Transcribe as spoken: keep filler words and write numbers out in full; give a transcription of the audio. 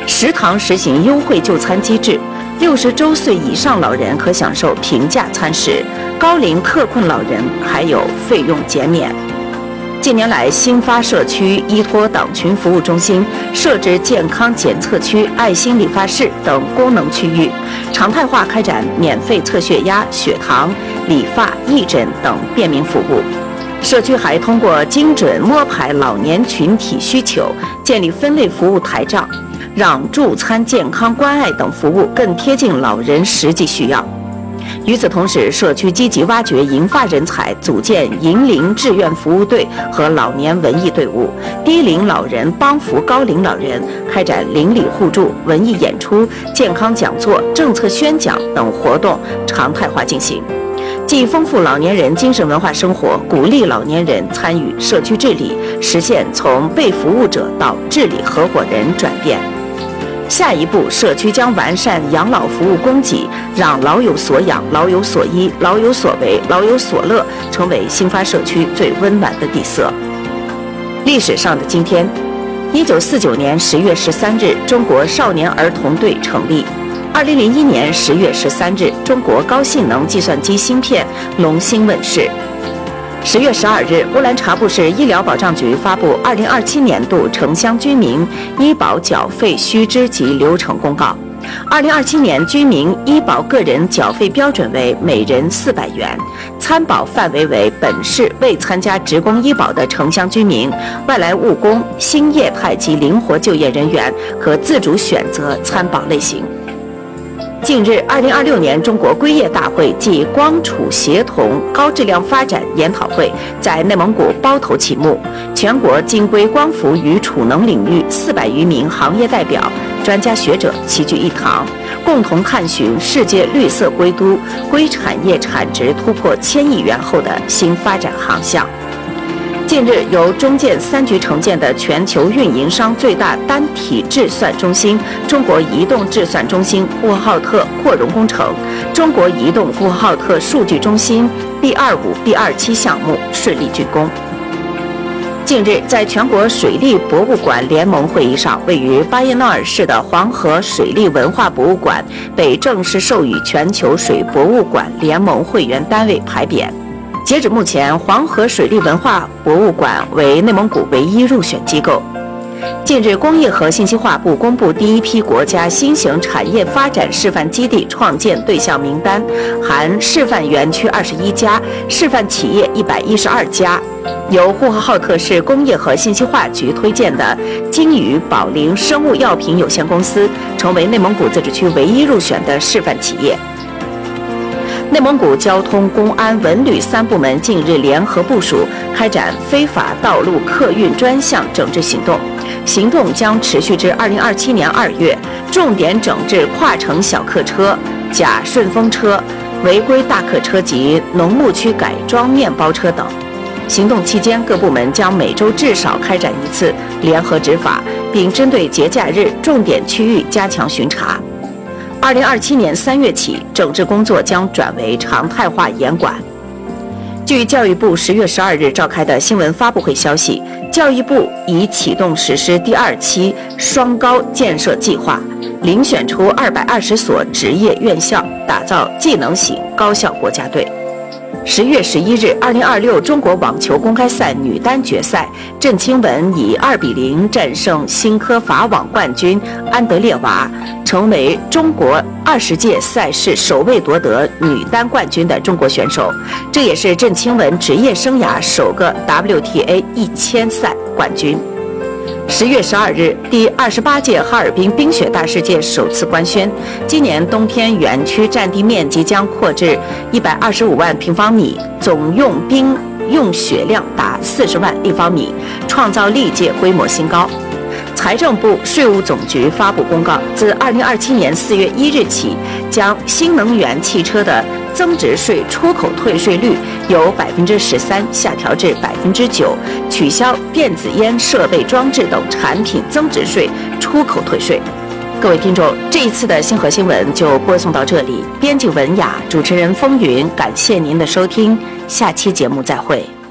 食堂实行优惠就餐机制，六十周岁以上老人可享受平价餐食，高龄特困老人还有费用减免。近年来，新发社区依托党群服务中心设置健康检测区、爱心理发室等功能区域，常态化开展免费测血压、血糖、理发、义诊等便民服务。社区还通过精准摸排老年群体需求，建立分类服务台账，让助餐、健康关爱等服务更贴近老人实际需要。与此同时，社区积极挖掘银发人才，组建银龄志愿服务队和老年文艺队伍，低龄老人帮扶高龄老人，开展邻里互助、文艺演出、健康讲座、政策宣讲等活动常态化进行，既丰富老年人精神文化生活，鼓励老年人参与社区治理，实现从被服务者到治理合伙人转变。下一步，社区将完善养老服务供给，让老有所养、老有所依、老有所为、老有所乐，成为新发社区最温暖的底色。历史上的今天，一九四九年十月十三日，中国少年儿童队成立；二零零一年十月十三日，中国高性能计算机芯片龙芯问世。十月十二日，乌兰察布市医疗保障局发布二零二七年度城乡居民医保缴费须知及流程公告。二零二七年居民医保个人缴费标准为每人四百元，参保范围为本市未参加职工医保的城乡居民、外来务工、新业态及灵活就业人员可自主选择参保类型。近日，二零二六年中国硅业大会暨光储协同高质量发展研讨会在内蒙古包头启幕，全国晶硅光伏与储能领域四百余名行业代表、专家学者齐聚一堂，共同探寻世界绿色硅都、硅产业产值突破千亿元后的新发展航向。近日，由中建三局承建的全球运营商最大单体制算中心中国移动制算中心呼和浩特扩容工程、中国移动呼和浩特数据中心 B 二五、B 二七项目顺利竣工。近日，在全国水利博物馆联盟会议上，位于巴彦淖尔市的黄河水利文化博物馆被正式授予全球水博物馆联盟会员单位牌匾。截止目前，黄河水利文化博物馆为内蒙古唯一入选机构。近日，工业和信息化部公布第一批国家新型产业发展示范基地创建对象名单，含示范园区二十一家，示范企业一百一十二家。由呼和浩特市工业和信息化局推荐的金宇宝灵生物药品有限公司，成为内蒙古自治区唯一入选的示范企业。内蒙古交通、公安、文旅三部门近日联合部署，开展非法道路客运专项整治行动，行动将持续至二零二七年二月，重点整治跨城小客车、假顺风车、违规大客车及农牧区改装面包车等。行动期间，各部门将每周至少开展一次联合执法，并针对节假日重点区域加强巡查。二零二七年三月起，整治工作将转为常态化严管。据教育部十月十二日召开的新闻发布会消息，教育部已启动实施第二期双高建设计划，遴选出二百二十所职业院校，打造技能型高校国家队。十月十一日，二零二六中国网球公开赛女单决赛，郑钦文以二比零战胜新科法网冠军安德烈娃，成为中国二十届赛事首位夺得女单冠军的中国选手，这也是郑钦文职业生涯首个 W T A 一千赛冠军。十月十二日，第二十八届哈尔滨冰雪大世界首次官宣，今年冬天园区占地面积将扩至一百二十五万平方米，总用冰用雪量达四十万立方米，创造历届规模新高。财政部、税务总局发布公告，自二零二七年四月一日起，将新能源汽车的增值税出口退税率由百分之十三下调至百分之九，取消电子烟设备装置等产品增值税出口退税。各位听众，这一次的星河新闻就播送到这里，编辑文雅，主持人风云，感谢您的收听，下期节目再会。